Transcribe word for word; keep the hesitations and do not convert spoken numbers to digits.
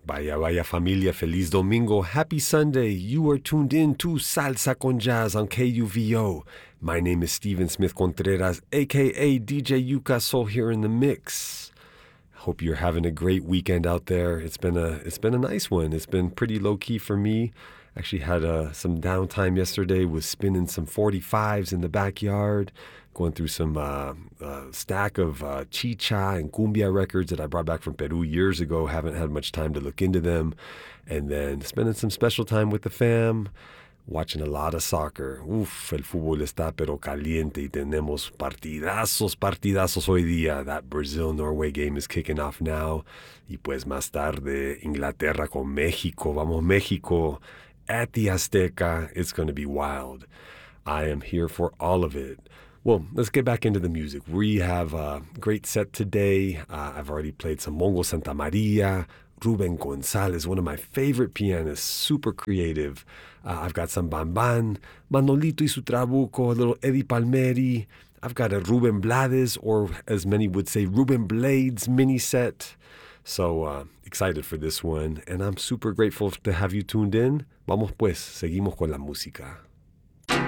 Vaya, vaya familia, feliz domingo, happy Sunday. You are tuned in to Salsa con Jazz on K U V O. My name is Steven Smith Contreras, a k a. D J Yuka Soul here in the mix. Hope you're having a great weekend out there. It's been a it's been a nice one. It's been pretty low-key for me. Actually had uh, some downtime yesterday, was spinning some forty-fives in the backyard, going through some uh, uh, stack of uh, chicha and cumbia records that I brought back from Peru years ago. Haven't had much time to look into them. And then spending some special time with the fam, watching a lot of soccer. Uf, el fútbol está pero caliente y tenemos partidazos, partidazos hoy día. That Brazil-Norway game is kicking off now. Y pues más tarde, Inglaterra con México. Vamos, México. At the Azteca, it's going to be wild. I am here for all of it. Well, let's get back into the music. We have a great set today. Uh, I've already played some Mongo Santa Maria, Ruben Gonzalez, one of my favorite pianists, super creative. Uh, I've got some Bamban, Manolito y su Trabuco, a little Eddie Palmieri. I've got a Ruben Blades, or as many would say, Ruben Blades mini set. So uh, excited for this one, and I'm super grateful to have you tuned in. Vamos pues, seguimos con la música.